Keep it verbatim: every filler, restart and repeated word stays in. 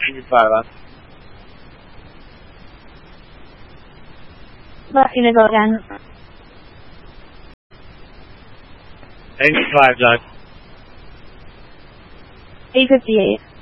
eighty-five, huh? What can I go again? eighty-five, Doug. eight fifty-eight.